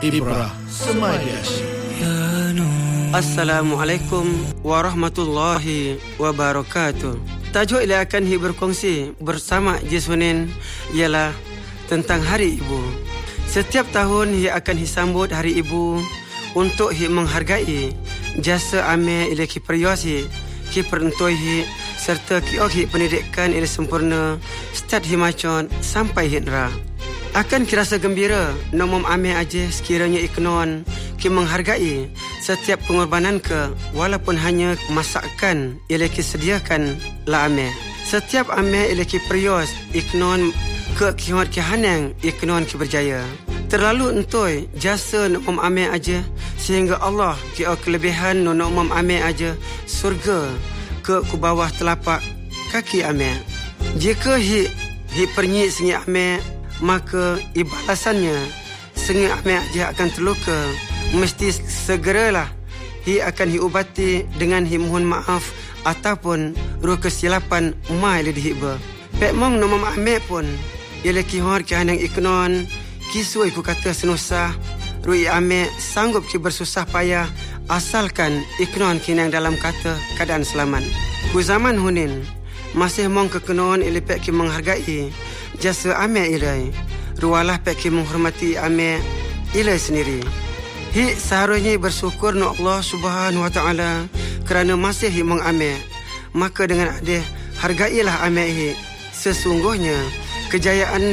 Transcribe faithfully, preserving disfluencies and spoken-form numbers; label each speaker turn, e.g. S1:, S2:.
S1: Ibrah Semadi Asyik.
S2: Assalamualaikum warahmatullahi wabarakatuh. Tajuk yang akan hi berkongsi bersama Jisunin ialah tentang Hari Ibu. Setiap tahun hi akan hi sambut Hari Ibu untuk hi menghargai jasa ame ila ki periosi ki perentoi hi serta ki ok hi pendidikan ila sempurna start hi macon sampai hi nera. Akan kirasa gembira nomom ame aje sekiranya iknon ki menghargai setiap pengorbanan ke walaupun hanya masakan ialah ki sediakan la ame. Setiap ame ialah ki perios iknon ke kihat ki hanang iknon ki berjaya. Terlalu entoi jasa nomom ame aje sehingga Allah ki kelebihan nomom ame aje surga ke ku bawah telapak kaki ame. Jika hi hi pernyik sengi ame, maka ibalasannya sengi ame aja akan terluka. Mesti segeralah hi akan hi ubati dengan hi mohon maaf ataupun ruh kesilapan mai le dihiba. Pek mong nomom ame pun ialah ki hor ki hanang iknon kisui ku kata senusah rui ame sanggup ki bersusah payah asalkan iknon kinang dalam kata keadaan selamat. Ku zaman hunin masih mong kekenon ili pek ki menghargai jasa ame ilai. Rualah pek ki menghormati ame ilai sendiri. Hi seharusnya bersyukur no Allah Subhanahu wa taala kerana masih hi mong ame. Maka dengan adih hargailah ame hi. Sesungguhnya kejayaan